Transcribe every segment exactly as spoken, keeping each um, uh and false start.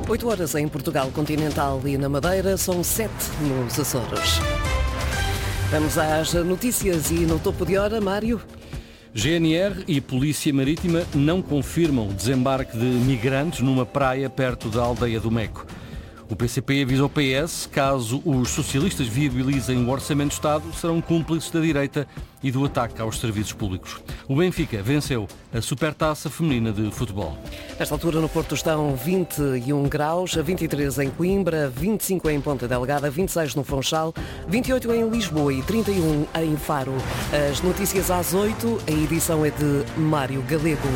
oito horas em Portugal continental e na Madeira, são sete nos Açores. Vamos às notícias e no topo de hora, Mário. G N R e Polícia Marítima não confirmam o desembarque de migrantes numa praia perto da aldeia do Meco. O P C P avisa o P S, caso os socialistas viabilizem o Orçamento de Estado, serão cúmplices da direita e do ataque aos serviços públicos. O Benfica venceu a Supertaça Feminina de Futebol. Nesta altura no Porto estão vinte e um graus, vinte e três em Coimbra, vinte e cinco em Ponta Delgada, vinte e seis no Funchal, vinte e oito em Lisboa e trinta e um em Faro. As notícias às oito, a edição é de Mário Galego.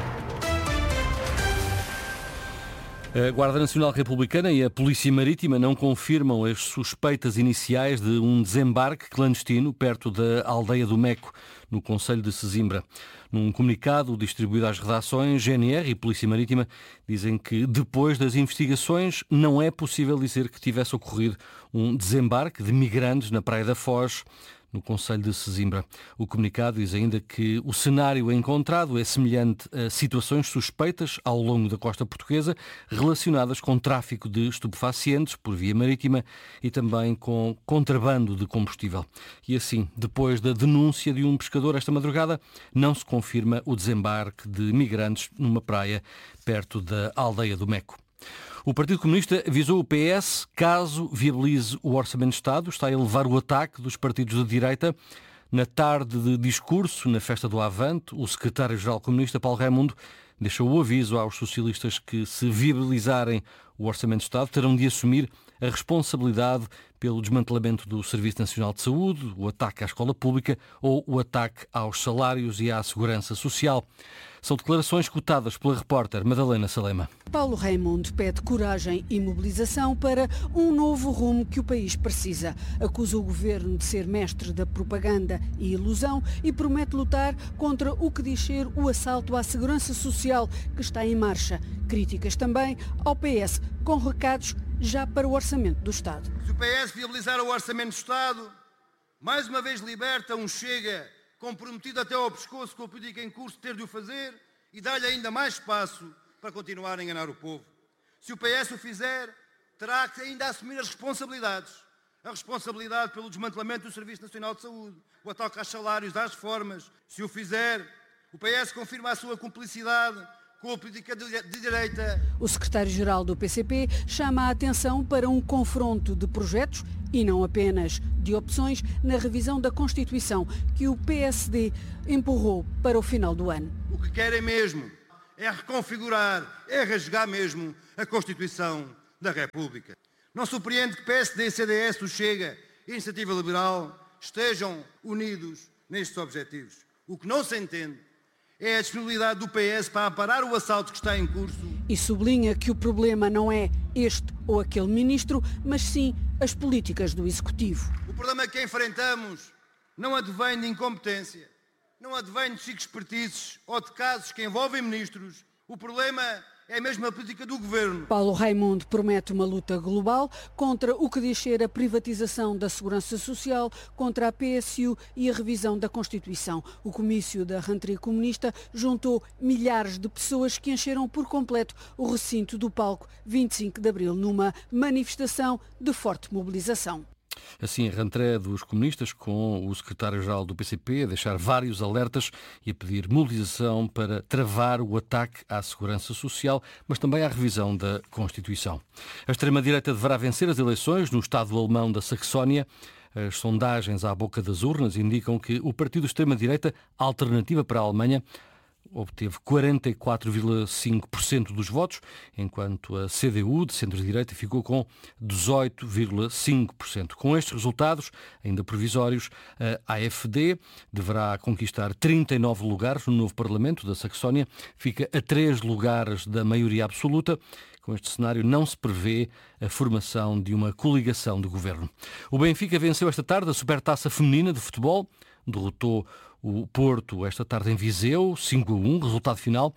A Guarda Nacional Republicana e a Polícia Marítima não confirmam as suspeitas iniciais de um desembarque clandestino perto da aldeia do Meco, no concelho de Sesimbra. Num comunicado distribuído às redações, G N R e Polícia Marítima dizem que, depois das investigações, não é possível dizer que tivesse ocorrido um desembarque de migrantes na Praia da Foz, no concelho de Sesimbra. O comunicado diz ainda que o cenário encontrado é semelhante a situações suspeitas ao longo da costa portuguesa relacionadas com tráfico de estupefacientes por via marítima e também com contrabando de combustível. E assim, depois da denúncia de um pescador esta madrugada, não se confirma o desembarque de migrantes numa praia perto da aldeia do Meco. O Partido Comunista avisou o P S, caso viabilize o Orçamento de Estado, está a elevar o ataque dos partidos de direita. Na tarde de discurso, na festa do Avante, o secretário-geral comunista, Paulo Raimundo, deixou o aviso aos socialistas que, se viabilizarem o Orçamento de Estado, terão de assumir a responsabilidade pelo desmantelamento do Serviço Nacional de Saúde, o ataque à escola pública ou o ataque aos salários e à segurança social. São declarações cotadas pela repórter Madalena Salema. Paulo Raimundo pede coragem e mobilização para um novo rumo que o país precisa. Acusa o governo de ser mestre da propaganda e ilusão e promete lutar contra o que diz ser o assalto à segurança social que está em marcha. Críticas também ao P S, com recados já para o Orçamento do Estado. Se o P S viabilizar o Orçamento do Estado, mais uma vez liberta um Chega comprometido até ao pescoço com a política em curso ter de o fazer e dá-lhe ainda mais espaço para continuar a enganar o povo. Se o P S o fizer, terá que ainda assumir as responsabilidades. A responsabilidade pelo desmantelamento do Serviço Nacional de Saúde, o ataque aos salários, às reformas. Se o fizer, o P S confirma a sua cumplicidade com a política de direita. O secretário-geral do P C P chama a atenção para um confronto de projetos e não apenas de opções na revisão da Constituição que o P S D empurrou para o final do ano. O que querem mesmo é reconfigurar, é rasgar mesmo a Constituição da República. Não surpreende que P S D, C D S, o Chega e a Iniciativa Liberal estejam unidos nestes objetivos. O que não se entende é a disponibilidade do P S para parar o assalto que está em curso. E sublinha que o problema não é este ou aquele ministro, mas sim as políticas do Executivo. O problema que enfrentamos não advém de incompetência, não advém de chiques expertices ou de casos que envolvem ministros. O problema é mesmo a política do governo. Paulo Raimundo promete uma luta global contra o que diz ser a privatização da segurança social, contra a P S U e a revisão da Constituição. O comício da rentrée comunista juntou milhares de pessoas que encheram por completo o recinto do palco vinte e cinco de abril, numa manifestação de forte mobilização. Assim, a rentrée dos comunistas, com o secretário-geral do P C P a deixar vários alertas e a pedir mobilização para travar o ataque à segurança social, mas também à revisão da Constituição. A extrema-direita deverá vencer as eleições no estado alemão da Saxónia. As sondagens à boca das urnas indicam que o partido de extrema-direita, Alternativa para a Alemanha, obteve quarenta e quatro vírgula cinco por cento dos votos, enquanto a C D U, de centro-direita, ficou com dezoito vírgula cinco por cento. Com estes resultados, ainda provisórios, a A F D deverá conquistar trinta e nove lugares no novo Parlamento da Saxónia, fica a três lugares da maioria absoluta. Com este cenário, não se prevê a formação de uma coligação de governo. O Benfica venceu esta tarde a Supertaça Feminina de Futebol, derrotou o Porto esta tarde em Viseu, cinco a um, resultado final, com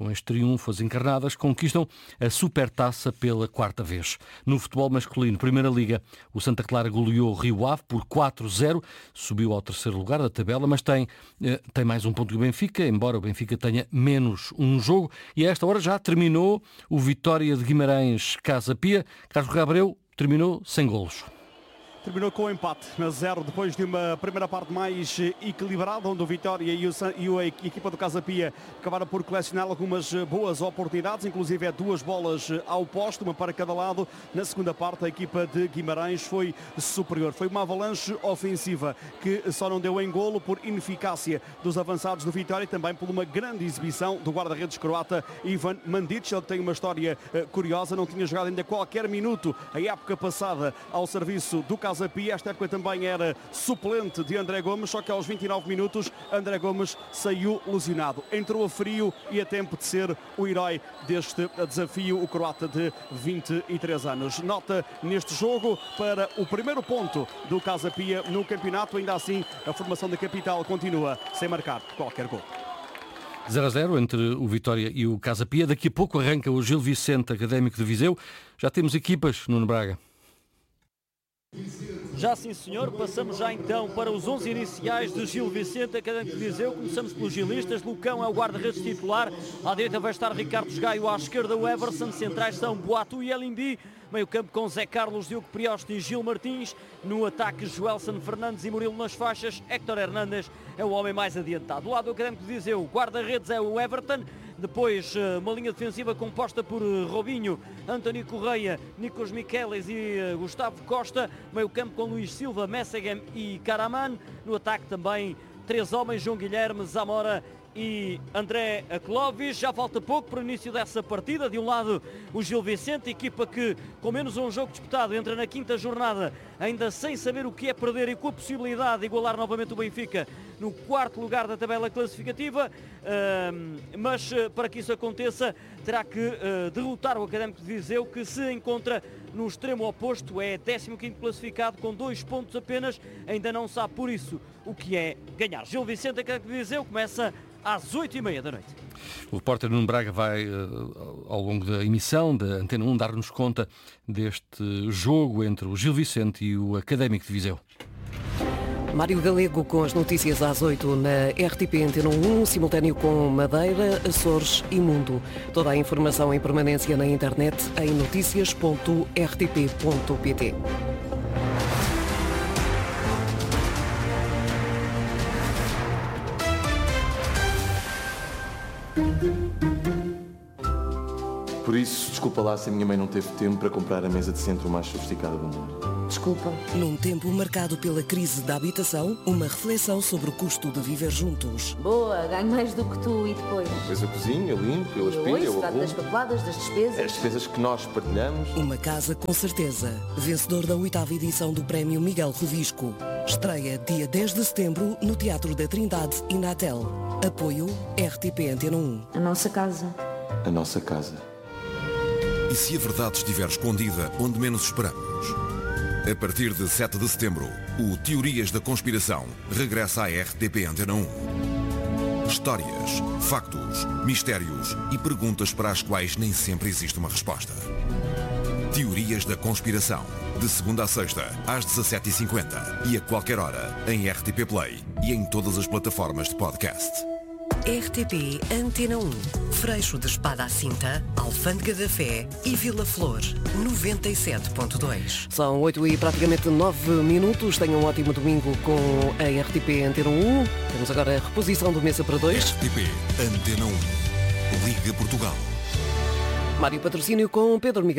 Com este triunfo, as encarnadas conquistam a Supertaça pela quarta vez. No futebol masculino, Primeira Liga, o Santa Clara goleou o Rio Ave por quatro a zero, subiu ao terceiro lugar da tabela, mas tem, tem mais um ponto que o Benfica, embora o Benfica tenha menos um jogo. E a esta hora já terminou o Vitória de Guimarães Casa Pia. Carlos Gabriel terminou sem golos. Terminou com o empate a zero depois de uma primeira parte mais equilibrada, onde o Vitória e, o, e a equipa do Casa Pia acabaram por colecionar algumas boas oportunidades, inclusive é duas bolas ao poste, uma para cada lado. Na segunda parte a equipa de Guimarães foi superior. Foi uma avalanche ofensiva que só não deu em golo por ineficácia dos avançados do Vitória e também por uma grande exibição do guarda-redes croata Ivan Mandic. Ele tem uma história uh, curiosa, não tinha jogado ainda qualquer minuto a época passada ao serviço do Casa Casa Pia. Esta época também era suplente de André Gomes, só que aos vinte e nove minutos André Gomes saiu lesionado. Entrou a frio e a tempo de ser o herói deste desafio, o croata de vinte e três anos. Nota neste jogo para o primeiro ponto do Casa Pia no campeonato. Ainda assim, a formação da capital continua sem marcar qualquer gol. zero a zero entre o Vitória e o Casa Pia. Daqui a pouco arranca o Gil Vicente Académico de Viseu. Já temos equipas, Nuno Braga. Já sim senhor, passamos já então para os onze iniciais de Gil Vicente Académico de Viseu. Começamos pelos gilistas. Lucão é o guarda-redes titular, à direita vai estar Ricardo Gaio, à esquerda o Everson, centrais são Boatu e Elimbi, meio campo com Zé Carlos, Diogo Prioste e Gil Martins, no ataque Joelson Fernandes e Murilo nas faixas. Héctor Hernández é o homem mais adiantado. Do lado do Académico de Viseu, o guarda-redes é o Everton. Depois uma linha defensiva composta por Robinho, António Correia, Nikos Miquelis e Gustavo Costa. Meio campo com Luís Silva, Messegem e Karaman. No ataque também três homens, João Guilherme, Zamora e André Clovis. Já falta pouco para o início dessa partida. De um lado o Gil Vicente, equipa que com menos um jogo disputado entra na quinta jornada ainda sem saber o que é perder e com a possibilidade de igualar novamente o Benfica no quarto lugar da tabela classificativa, uh, mas uh, para que isso aconteça terá que uh, derrotar o Académico de Viseu, que se encontra no extremo oposto, é décimo quinto classificado com dois pontos apenas, ainda não sabe por isso o que é ganhar. Gil Vicente Académico de Viseu começa às oito e meia da noite. O repórter Nuno Braga vai, ao longo da emissão da Antena um, dar-nos conta deste jogo entre o Gil Vicente e o Académico de Viseu. Mário Galego com as notícias às oito na R T P Antena um, simultâneo com Madeira, Açores e Mundo. Toda a informação em permanência na internet em notícias ponto r t p ponto p t. Por isso, desculpa lá se a minha mãe não teve tempo para comprar a mesa de centro mais sofisticada do mundo. Desculpa. Num tempo marcado pela crise da habitação, uma reflexão sobre o custo de viver juntos. Boa, ganho mais do que tu e depois? Depois a cozinha, limpo, eu aspiro, eu eu arrumo. Das papeladas, das despesas. As despesas que nós partilhamos. Uma casa com certeza. Vencedor da oitava edição do Prémio Miguel Rovisco. Estreia dia dez de setembro no Teatro da Trindade e na Tel. Apoio R T P Antena um. A nossa casa. A nossa casa. E se a verdade estiver escondida onde menos esperamos? A partir de sete de setembro, o Teorias da Conspiração regressa à R T P Antena um. Histórias, factos, mistérios e perguntas para as quais nem sempre existe uma resposta. Teorias da Conspiração, de segunda a sexta, às dezassete e cinquenta e a qualquer hora, em R T P Play e em todas as plataformas de podcast. R T P Antena um, Freixo de Espada à Cinta, Alfândega da Fé e Vila Flor, noventa e sete ponto dois. São oito e praticamente nove minutos. Tenham um ótimo domingo com a R T P Antena um. Temos agora a reposição do Mesa para dois. R T P Antena um, Liga Portugal. Mário Patrocínio com Pedro Miguel.